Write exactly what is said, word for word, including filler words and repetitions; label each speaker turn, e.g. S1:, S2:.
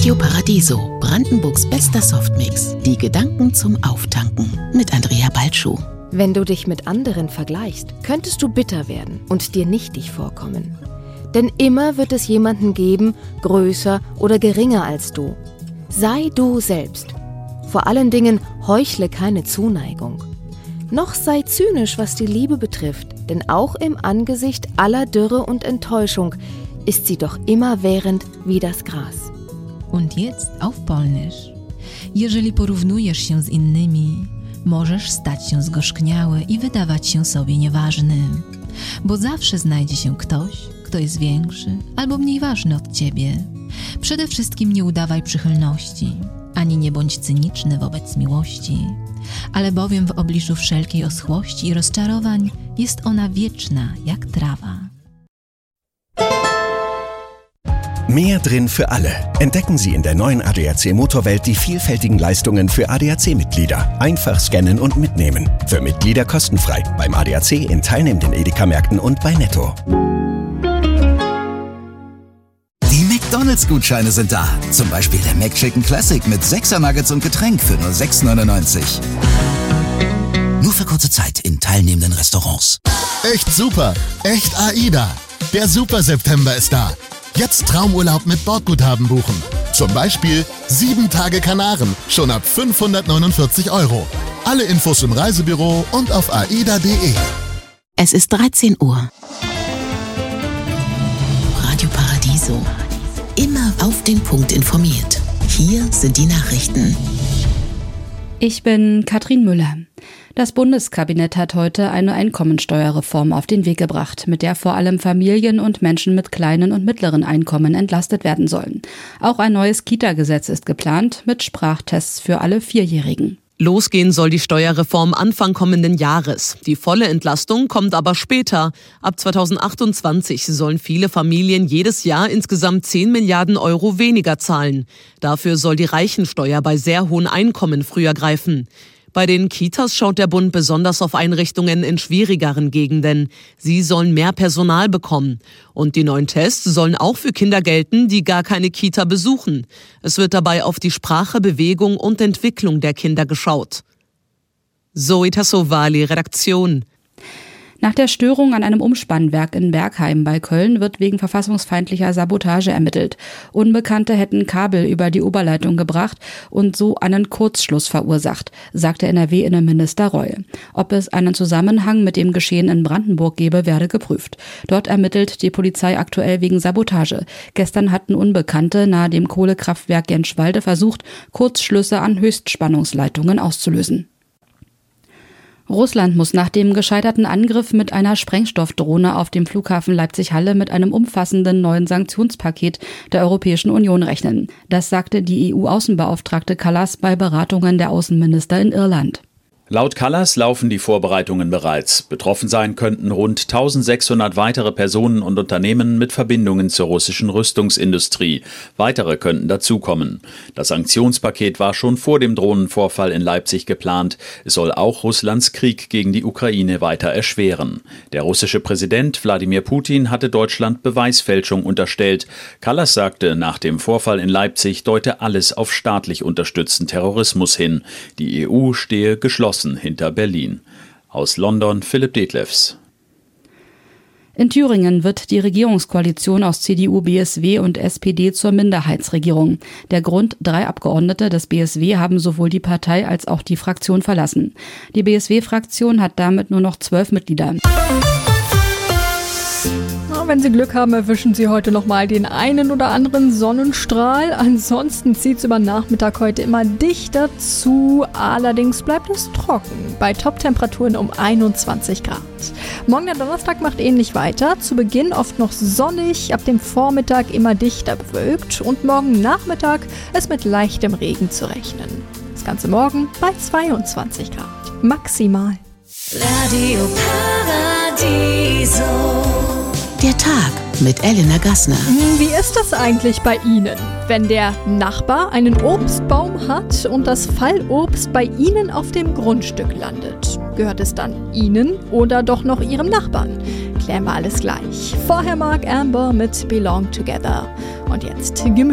S1: Radio Paradiso, Brandenburgs bester Softmix. Die Gedanken zum Auftanken mit Andrea Balschuh.
S2: Wenn du dich mit anderen vergleichst, könntest du bitter werden und dir nichtig vorkommen. Denn immer wird es jemanden geben, größer oder geringer als du. Sei du selbst. Vor allen Dingen heuchle keine Zuneigung. Noch sei zynisch, was die Liebe betrifft, denn auch im Angesicht aller Dürre und Enttäuschung ist sie doch immerwährend wie das Gras.
S3: Und jetzt auf Polnisch. Jeżeli porównujesz się z innymi, możesz stać się zgorzkniały i wydawać się sobie nieważny. Bo zawsze znajdzie się ktoś, kto jest większy albo mniej ważny od ciebie. Przede wszystkim nie udawaj przychylności, ani nie bądź cyniczny wobec miłości. Ale bowiem w obliczu wszelkiej oschłości i rozczarowań jest ona wieczna jak trawa.
S4: Mehr drin für alle. Entdecken Sie in der neuen A D A C Motorwelt die vielfältigen Leistungen für A D A C-Mitglieder. Einfach scannen und mitnehmen. Für Mitglieder kostenfrei. Beim A D A C in teilnehmenden Edeka-Märkten und bei Netto.
S5: Die McDonalds-Gutscheine sind da. Zum Beispiel der McChicken Classic mit sechser Nuggets und Getränk für nur sechs neunundneunzig. Nur für kurze Zeit in teilnehmenden Restaurants.
S6: Echt super. Echt AIDA. Der Super September ist da. Jetzt Traumurlaub mit Bordguthaben buchen. Zum Beispiel sieben Tage Kanaren, schon ab fünfhundertneunundvierzig Euro. Alle Infos im Reisebüro und auf aida punkt de.
S1: Es ist dreizehn Uhr. Radio Paradiso. Immer auf den Punkt informiert. Hier sind die Nachrichten.
S7: Ich bin Katrin Müller. Das Bundeskabinett hat heute eine Einkommensteuerreform auf den Weg gebracht, mit der vor allem Familien und Menschen mit kleinen und mittleren Einkommen entlastet werden sollen. Auch ein neues Kita-Gesetz ist geplant, mit Sprachtests für alle Vierjährigen.
S8: Losgehen soll die Steuerreform Anfang kommenden Jahres. Die volle Entlastung kommt aber später. Ab zweitausendachtundzwanzig sollen viele Familien jedes Jahr insgesamt zehn Milliarden Euro weniger zahlen. Dafür soll die Reichensteuer bei sehr hohen Einkommen früher greifen. Bei den Kitas schaut der Bund besonders auf Einrichtungen in schwierigeren Gegenden. Sie sollen mehr Personal bekommen. Und die neuen Tests sollen auch für Kinder gelten, die gar keine Kita besuchen. Es wird dabei auf die Sprache, Bewegung und Entwicklung der Kinder geschaut. Zoe Tassovali, Redaktion.
S7: Nach der Störung an einem Umspannwerk in Bergheim bei Köln wird wegen verfassungsfeindlicher Sabotage ermittelt. Unbekannte hätten Kabel über die Oberleitung gebracht und so einen Kurzschluss verursacht, sagte N R W-Innenminister Reul. Ob es einen Zusammenhang mit dem Geschehen in Brandenburg gebe, werde geprüft. Dort ermittelt die Polizei aktuell wegen Sabotage. Gestern hatten Unbekannte nahe dem Kohlekraftwerk Jentschwalde versucht, Kurzschlüsse an Höchstspannungsleitungen auszulösen. Russland muss nach dem gescheiterten Angriff mit einer Sprengstoffdrohne auf dem Flughafen Leipzig-Halle mit einem umfassenden neuen Sanktionspaket der Europäischen Union rechnen. Das sagte die E U-Außenbeauftragte Kallas bei Beratungen der Außenminister in Irland.
S9: Laut Kallas laufen die Vorbereitungen bereits. Betroffen sein könnten rund eintausendsechshundert weitere Personen und Unternehmen mit Verbindungen zur russischen Rüstungsindustrie. Weitere könnten dazukommen. Das Sanktionspaket war schon vor dem Drohnenvorfall in Leipzig geplant. Es soll auch Russlands Krieg gegen die Ukraine weiter erschweren. Der russische Präsident Wladimir Putin hatte Deutschland Beweisfälschung unterstellt. Kallas sagte, nach dem Vorfall in Leipzig deute alles auf staatlich unterstützten Terrorismus hin. Die E U stehe geschlossen hinter Berlin. Aus London Philipp Detlefs.
S7: In Thüringen wird die Regierungskoalition aus C D U, B S W und S P D zur Minderheitsregierung. Der Grund: drei Abgeordnete des B S W haben sowohl die Partei als auch die Fraktion verlassen. Die B S W-Fraktion hat damit nur noch zwölf Mitglieder.
S10: Wenn Sie Glück haben, erwischen Sie heute noch mal den einen oder anderen Sonnenstrahl. Ansonsten zieht es über Nachmittag heute immer dichter zu. Allerdings bleibt es trocken bei Top-Temperaturen um einundzwanzig Grad. Morgen der Donnerstag macht ähnlich weiter. Zu Beginn oft noch sonnig, ab dem Vormittag immer dichter bewölkt. Und morgen Nachmittag ist mit leichtem Regen zu rechnen. Das Ganze morgen bei zweiundzwanzig Grad. Maximal.
S1: Radio Paradiso. Der Tag mit Elena Gassner.
S10: Wie ist das eigentlich bei Ihnen, wenn der Nachbar einen Obstbaum hat und das Fallobst bei Ihnen auf dem Grundstück landet? Gehört es dann Ihnen oder doch noch Ihrem Nachbarn? Klären wir alles gleich. Vorher Mark Amber mit Belong Together. Und jetzt Gemüse.